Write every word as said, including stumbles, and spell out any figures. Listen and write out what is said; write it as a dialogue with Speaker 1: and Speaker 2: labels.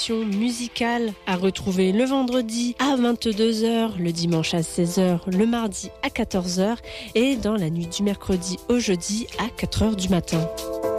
Speaker 1: musicale à retrouver le vendredi à vingt-deux heures, le dimanche à seize heures, le mardi à quatorze heures et dans la nuit du mercredi au jeudi à quatre heures du matin.